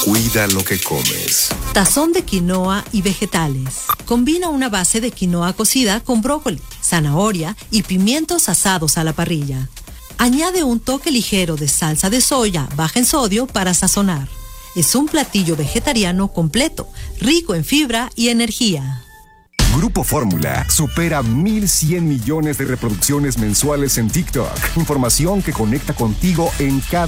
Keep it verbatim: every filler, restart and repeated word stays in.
Cuida lo que comes. Tazón de quinoa y vegetales. Combina una base de quinoa cocida con brócoli, zanahoria y pimientos asados a la parrilla. Añade un toque ligero de salsa de soya baja en sodio para sazonar. Es un platillo vegetariano completo, rico en fibra y energía. Grupo Fórmula supera mil cien millones de reproducciones mensuales en TikTok. Información que conecta contigo en cada